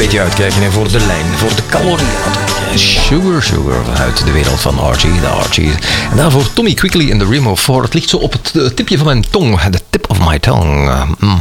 beetje uitkijken hè, voor de lijn, voor de calorieën natuurlijk. Sugar, Sugar, uit de wereld van Archie, de Archies. En daarvoor Tommy Quickly in The Rim of 4. Het ligt zo op het tipje van mijn tong, the tip of my tongue.